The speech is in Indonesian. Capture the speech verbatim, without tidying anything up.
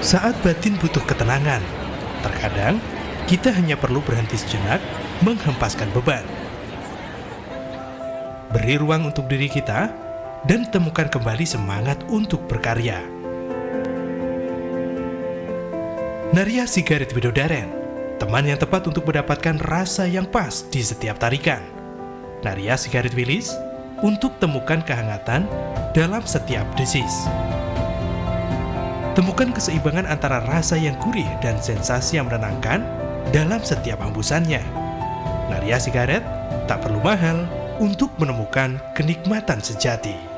Saat batin butuh ketenangan, terkadang kita hanya perlu berhenti sejenak menghempaskan beban. Beri ruang untuk diri kita dan temukan kembali semangat untuk berkarya. Narya Sigaret Widodaren, teman yang tepat untuk mendapatkan rasa yang pas di setiap tarikan. Narya Sigaret Wilis, untuk temukan kehangatan dalam setiap desis. Temukan keseimbangan antara rasa yang gurih dan sensasi yang menenangkan dalam setiap hembusannya. Narya Sigaret tak perlu mahal untuk menemukan kenikmatan sejati.